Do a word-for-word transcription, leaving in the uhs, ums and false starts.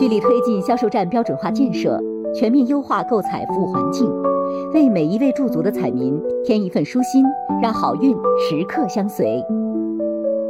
聚力推进销售站标准化建设，全面优化购采服务环境，为每一位驻足的彩民添一份舒心，让好运时刻相随。